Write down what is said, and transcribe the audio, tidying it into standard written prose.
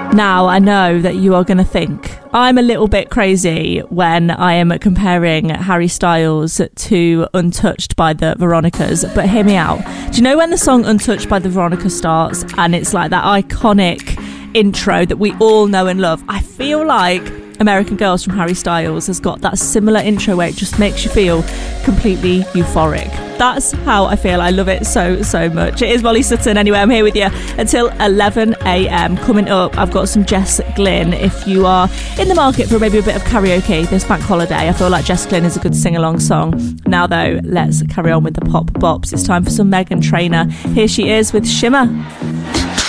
Now, I know that you are going to think I'm a little bit crazy when I am comparing Harry Styles to Untouched by the Veronicas, but hear me out. Do you know when the song Untouched by the Veronicas starts and it's like that iconic intro that we all know and love? I feel like American Girls from Harry Styles has got that similar intro where it just makes you feel completely euphoric. That's how I feel. I love it so, so much. It is Molly Sutton. Anyway, I'm here with you until 11 a.m. Coming up, I've got some Jess Glynn. If you are in the market for maybe a bit of karaoke this bank holiday, I feel like Jess Glynn is a good sing-along song. Now, though, let's carry on with the pop bops. It's time for some Meghan Trainor. Here she is with Shimmer.